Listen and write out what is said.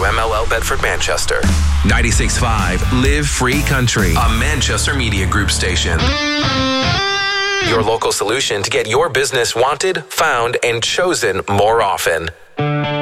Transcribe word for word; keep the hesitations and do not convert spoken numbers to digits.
M L L Bedford Manchester. ninety-six point five Live Free Country, A Manchester Media Group station. Your local solution to get your business wanted, found, and chosen more often.